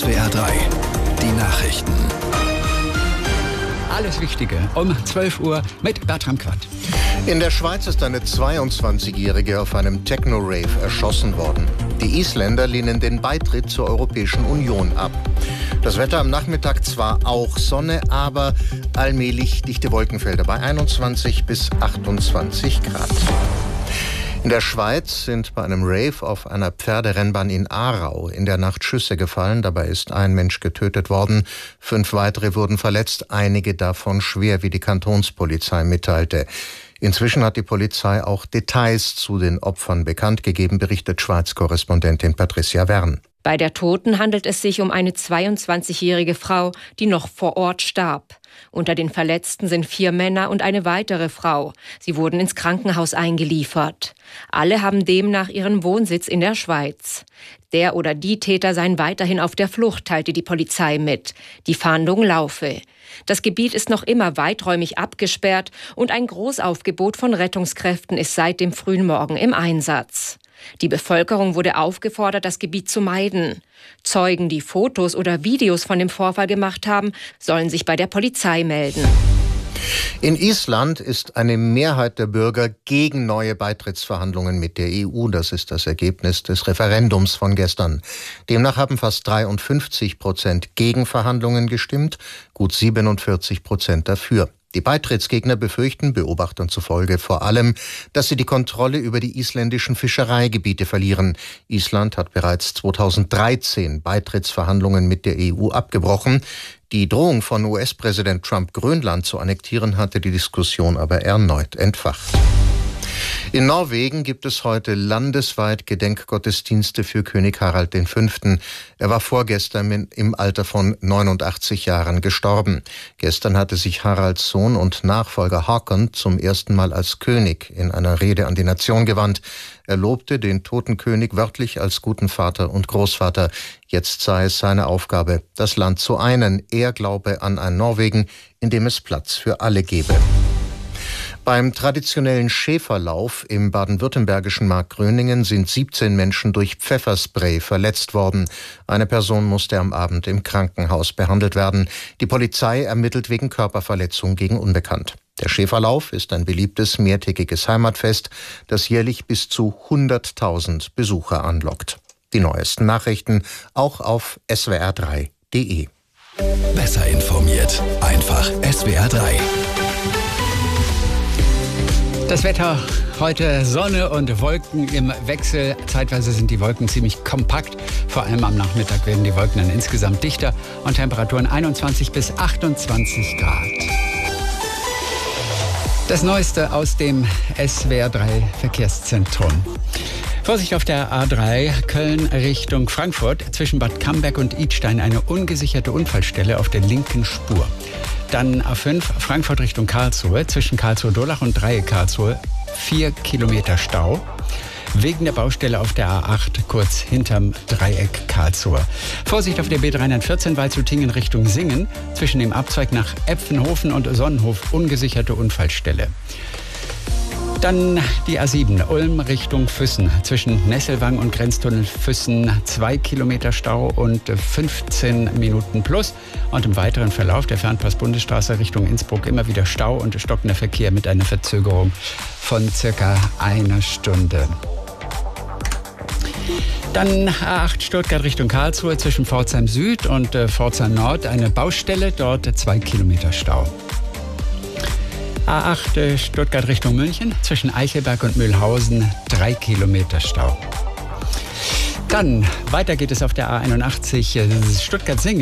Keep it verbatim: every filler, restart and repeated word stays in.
W R drei, die Nachrichten. Alles Wichtige um zwölf Uhr mit Bertram Quadt. In der Schweiz ist eine zweiundzwanzigjährige auf einem Techno-Rave erschossen worden. Die Isländer lehnen den Beitritt zur Europäischen Union ab. Das Wetter am Nachmittag zwar auch Sonne, aber allmählich dichte Wolkenfelder bei einundzwanzig bis achtundzwanzig Grad. In der Schweiz sind bei einem Rave auf einer Pferderennbahn in Aarau in der Nacht Schüsse gefallen. Dabei ist ein Mensch getötet worden. Fünf weitere wurden verletzt, einige davon schwer, wie die Kantonspolizei mitteilte. Inzwischen hat die Polizei auch Details zu den Opfern bekannt gegeben, berichtet Schweiz-Korrespondentin Patricia Wern. Bei der Toten handelt es sich um eine zweiundzwanzigjährige Frau, die noch vor Ort starb. Unter den Verletzten sind vier Männer und eine weitere Frau. Sie wurden ins Krankenhaus eingeliefert. Alle haben demnach ihren Wohnsitz in der Schweiz. Der oder die Täter seien weiterhin auf der Flucht, teilte die Polizei mit. Die Fahndung laufe. Das Gebiet ist noch immer weiträumig abgesperrt und ein Großaufgebot von Rettungskräften ist seit dem frühen Morgen im Einsatz. Die Bevölkerung wurde aufgefordert, das Gebiet zu meiden. Zeugen, die Fotos oder Videos von dem Vorfall gemacht haben, sollen sich bei der Polizei melden. In Island ist eine Mehrheit der Bürger gegen neue Beitrittsverhandlungen mit der E U. Das ist das Ergebnis des Referendums von gestern. Demnach haben fast dreiundfünfzig Prozent gegen Verhandlungen gestimmt, gut siebenundvierzig Prozent dafür. Die Beitrittsgegner befürchten, Beobachtern zufolge, vor allem, dass sie die Kontrolle über die isländischen Fischereigebiete verlieren. Island hat bereits zweitausenddreizehn Beitrittsverhandlungen mit der E U abgebrochen. Die Drohung von U S-Präsident Trump, Grönland zu annektieren, hatte die Diskussion aber erneut entfacht. In Norwegen gibt es heute landesweit Gedenkgottesdienste für König Harald der Fünfte. Er war vorgestern im Alter von neunundachtzig Jahren gestorben. Gestern hatte sich Haralds Sohn und Nachfolger Håkon zum ersten Mal als König in einer Rede an die Nation gewandt. Er lobte den toten König wörtlich als guten Vater und Großvater. Jetzt sei es seine Aufgabe, das Land zu einen. Er glaube an ein Norwegen, in dem es Platz für alle gebe. Beim traditionellen Schäferlauf im baden-württembergischen Markgröningen sind siebzehn Menschen durch Pfefferspray verletzt worden. Eine Person musste am Abend im Krankenhaus behandelt werden. Die Polizei ermittelt wegen Körperverletzung gegen Unbekannt. Der Schäferlauf ist ein beliebtes mehrtägiges Heimatfest, das jährlich bis zu hunderttausend Besucher anlockt. Die neuesten Nachrichten auch auf S W R drei punkt de. Besser informiert, einfach S W R drei. Das Wetter heute: Sonne und Wolken im Wechsel. Zeitweise sind die Wolken ziemlich kompakt. Vor allem am Nachmittag werden die Wolken dann insgesamt dichter und Temperaturen einundzwanzig bis achtundzwanzig Grad. Das Neueste aus dem S W R drei Verkehrszentrum. Vorsicht auf der A drei Köln Richtung Frankfurt. Zwischen Bad Camberg und Idstein eine ungesicherte Unfallstelle auf der linken Spur. Dann A fünf Frankfurt Richtung Karlsruhe. Zwischen Karlsruhe-Durlach und Dreieck Karlsruhe vier Kilometer Stau. Wegen der Baustelle auf der A acht kurz hinterm Dreieck Karlsruhe. Vorsicht auf der B dreihundertvierzehn Waldshutingen Richtung Singen. Zwischen dem Abzweig nach Epfenhofen und Sonnenhof ungesicherte Unfallstelle. Dann die A sieben, Ulm Richtung Füssen. Zwischen Nesselwang und Grenztunnel Füssen zwei Kilometer Stau und fünfzehn Minuten plus. Und im weiteren Verlauf der Fernpass-Bundesstraße Richtung Innsbruck immer wieder Stau und stockender Verkehr mit einer Verzögerung von circa einer Stunde. Dann A acht Stuttgart Richtung Karlsruhe. Zwischen Pforzheim Süd und Pforzheim Nord eine Baustelle, dort zwei Kilometer Stau. A acht Stuttgart Richtung München, zwischen Eichelberg und Mühlhausen drei Kilometer Stau. Dann weiter geht es auf der A einundachtzig Stuttgart-Singen.